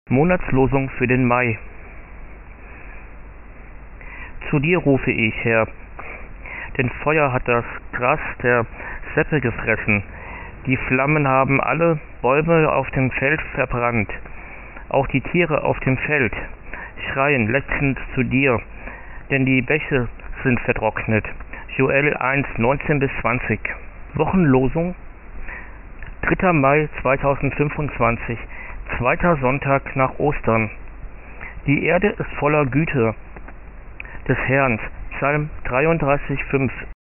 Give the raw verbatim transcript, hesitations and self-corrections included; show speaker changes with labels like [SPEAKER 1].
[SPEAKER 1] Monatslosung für den Mai. Zu dir rufe ich, Herr, denn Feuer hat das Gras der Steppe gefressen, die Flammen haben alle Bäume auf dem Feld verbrannt, auch die Tiere auf dem Feld schreien lechzend zu dir, denn die Bäche sind vertrocknet. Joel eins, neunzehn bis zwanzig. Wochenlosung dritter Mai zweitausendfünfundzwanzig, zweiter Sonntag nach Ostern. Die Erde ist voller Güte des Herrn. Psalm dreiunddreißig, fünf.